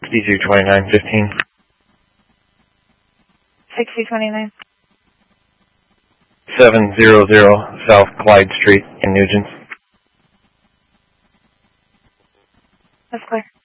622915. 6029. 700 South Clyde Street in Nugent. That's clear.